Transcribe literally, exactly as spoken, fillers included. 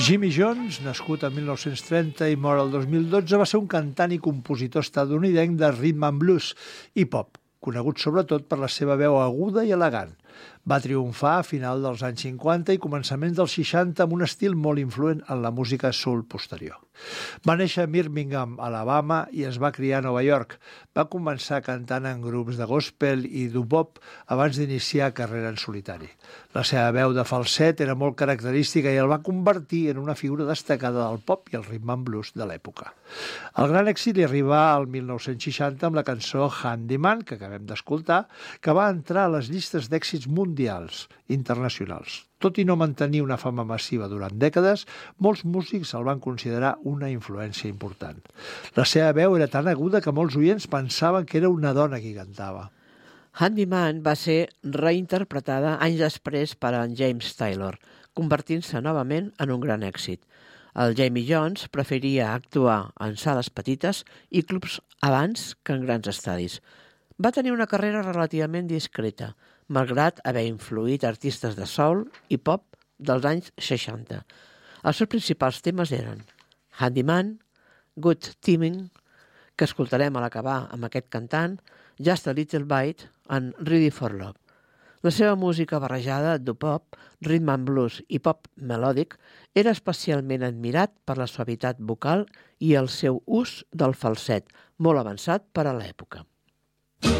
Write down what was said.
Jimmy Jones, nascut el mil nou-cents trenta i mort el dos mil dotze, va ser un cantant i compositor estatunidenc de rhythm and blues i pop, conegut sobretot per la seva veu aguda i elegant. Va triomfar a final dels anys cinquanta i començaments dels seixanta amb un estil molt influent en la música soul posterior. Va néixer a Birmingham, Alabama, i es va criar a Nova York. Va començar cantant en grups de gospel i doo-wop abans d'iniciar carrera en solitari. La seva veu de falset era molt característica i el va convertir en una figura destacada del pop i el rhythm and blues de l'època. El gran èxit li arribà al mil nou-cents seixanta amb la cançó Handyman, que acabem d'escoltar, que va entrar a les llistes d'èxits mundials, internacionals. Tot i no mantenir una fama massiva durant dècades, molts músics el van considerar una influència important. La seva veu era tan aguda que molts oients pensaven que era una dona qui cantava. Handyman va ser reinterpretada anys després per en James Taylor, convertint-se novament en un gran èxit. El Jamie Jones preferia actuar en sales petites i clubs abans que en grans estadis. Va tenir una carrera relativament discreta, malgrat haver influït artistes de soul i pop dels anys seixanta. Els seus principals temes eren Handyman, Good Timing, que escoltarem a l'acabar amb aquest cantant, Just a Little Bite and Ready for Love. La seva música barrejada de pop, rhythm and blues i pop melòdic era especialment admirat per la suavitat vocal i el seu ús del falset, molt avançat per a l'època.